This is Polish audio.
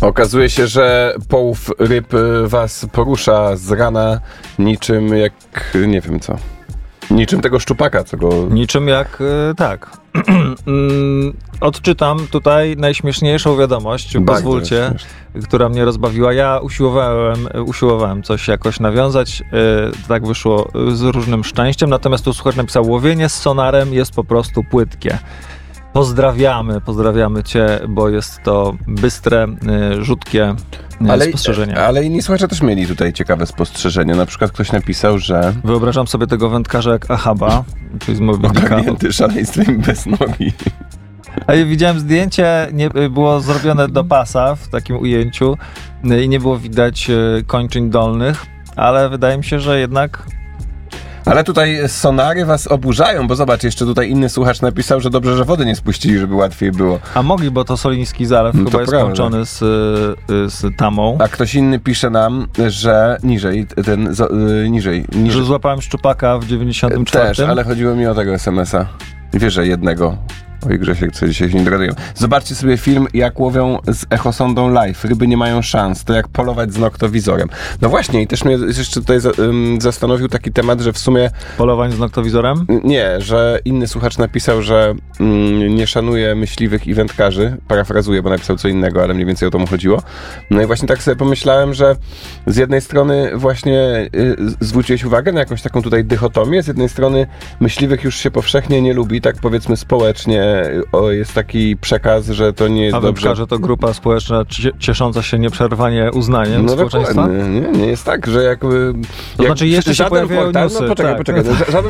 Okazuje się, że połów ryb was porusza z rana niczym jak, nie wiem co, niczym tego szczupaka, co go... Niczym jak, tak. Odczytam tutaj najśmieszniejszą wiadomość, pozwólcie, która mnie rozbawiła. Ja usiłowałem coś jakoś nawiązać, tak wyszło z różnym szczęściem, natomiast tu słuchacz napisał: łowienie z sonarem jest po prostu płytkie. Pozdrawiamy cię, bo jest to bystre, rzutkie spostrzeżenie. Ale inni słuchacze też mieli tutaj ciekawe spostrzeżenie. Na przykład ktoś napisał, że... Wyobrażam sobie tego wędkarza jak Ahaba, czyli z Moby Dicka. Ogarnięty szaleństwem bez nogi. A ja widziałem zdjęcie, było zrobione do pasa w takim ujęciu i nie było widać kończyn dolnych, ale wydaje mi się, że jednak... Ale tutaj sonary was oburzają, bo zobacz, jeszcze tutaj inny słuchacz napisał, że dobrze, że wody nie spuścili, żeby łatwiej było. A mogli, bo to Soliński Zalew chyba jest połączony z Tamą. A ktoś inny pisze nam, że niżej. Że złapałem szczupaka w 94. Też, ale chodziło mi o tego SMS-a. Wiesz, że jednego. Oj, Grzesiek, co dzisiaj się nie dogadują. Zobaczcie sobie film, jak łowią z echosondą live. Ryby nie mają szans. To jak polować z noktowizorem. No właśnie, i też mnie jeszcze tutaj zastanowił taki temat, że w sumie... Polowanie z noktowizorem? Nie, że inny słuchacz napisał, że nie szanuje myśliwych i wędkarzy. Parafrazuję, bo napisał co innego, ale mniej więcej o to mu chodziło. No i właśnie tak sobie pomyślałem, że z jednej strony właśnie zwróciłeś uwagę na jakąś taką tutaj dychotomię. Z jednej strony myśliwych już się powszechnie nie lubi, tak powiedzmy społecznie. Jest taki przekaz, że to nie jest dobrze. A że to grupa społeczna ciesząca się nieprzerwanie uznaniem społeczeństwa? Nie jest tak, że jakby... To znaczy jeszcze się pojawiają newsy. Poczekaj. Żaden